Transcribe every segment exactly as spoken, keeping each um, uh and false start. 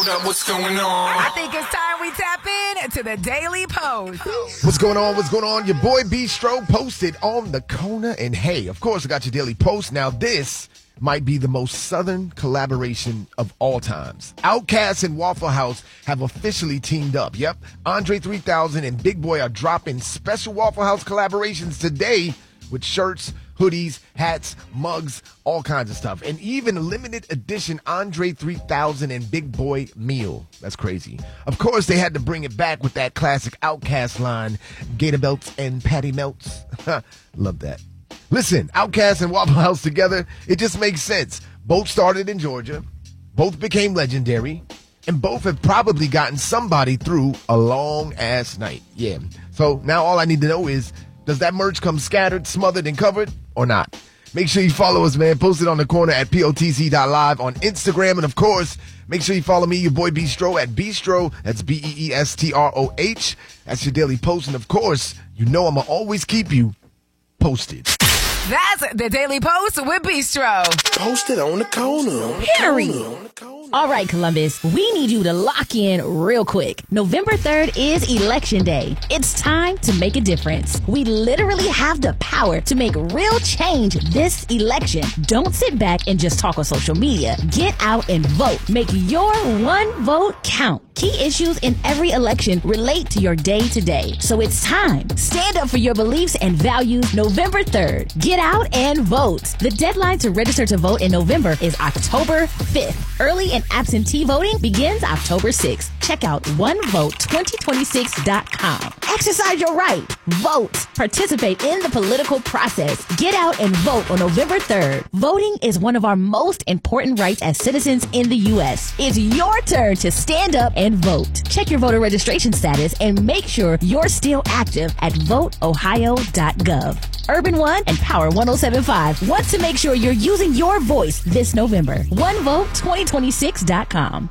Hold up, what's going on? I think it's time we tap in to the Daily Post. What's going on? What's going on? Your boy Bistro posted on the Kona. And hey, of course, I got your Daily Post. Now, this might be the most Southern collaboration of all times. Outkast and Waffle House have officially teamed up. Yep, Andre three thousand and Big Boi are dropping special Waffle House collaborations today with shirts, hoodies, hats, mugs, all kinds of stuff. And even a limited edition Andre three thousand and Big Boi meal. That's crazy. Of course, they had to bring it back with that classic Outkast line, Gator Belts and Patty Melts. Love that. Listen, Outkast and Waffle House together, it just makes sense. Both started in Georgia, both became legendary, and both have probably gotten somebody through a long-ass night. Yeah. So now all I need to know is, does that merch come scattered, smothered, and covered, or not? Make sure you follow us, man. Post it on the corner at P O T C dot live on Instagram. And, of course, make sure you follow me, your boy Bistro, at Bistro. That's B E E S T R O H. That's your daily post. And, of course, you know I'm going to always keep you posted. That's the Daily Post with Bistro. Posted on the corner. Period. All right, Columbus, we need you to lock in real quick. November third is Election Day. It's time to make a difference. We literally have the power to make real change this election. Don't sit back and just talk on social media. Get out and vote. Make your one vote count. Key issues in every election relate to your day-to-day. So it's time. Stand up for your beliefs and values November third. Get out and vote. The deadline to register to vote in November is October fifth. Early and absentee voting begins October sixth. Check out one vote twenty twenty-six dot com. Exercise your right. Vote. Participate in the political process. Get out and vote on November third. Voting is one of our most important rights as citizens in the U S. It's your turn to stand up and vote. Check your voter registration status and make sure you're still active at vote ohio dot gov. Urban One and Power one oh seven point five want to make sure you're using your voice this November. one vote twenty twenty-six dot com.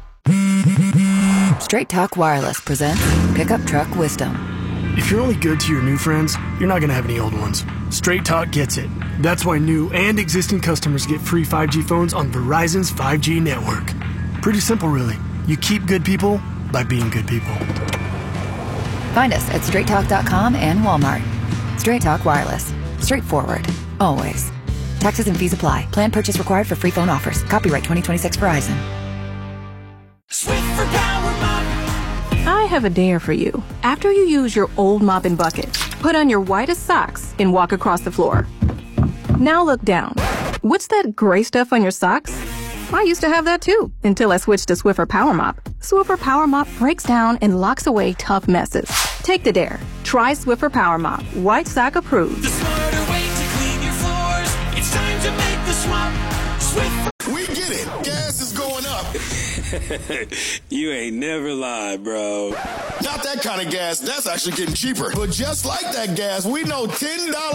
Straight Talk Wireless presents Pickup Truck Wisdom. If you're only good to your new friends, you're not going to have any old ones. Straight Talk gets it. That's why new and existing customers get free five G phones on Verizon's five G network. Pretty simple, really. You keep good people by being good people. Find us at straight talk dot com and Walmart. Straight Talk Wireless. Straightforward. Always. Taxes and fees apply. Plan purchase required for free phone offers. Copyright twenty twenty-six Verizon. Swiffer Power Mop. I have a dare for you. After you use your old mop and bucket, put on your whitest socks and walk across the floor. Now look down. What's that gray stuff on your socks? I used to have that too, until I switched to Swiffer Power Mop. Swiffer Power Mop breaks down and locks away tough messes. Take the dare. Try Swiffer Power Mop. White sock approved. The smarter way to clean your floors. It's time to make the swap. Swiffer. We get it. Gas is going up. You ain't never lied, bro. Not that kind of gas. That's actually getting cheaper. But just like that gas, we know ten dollars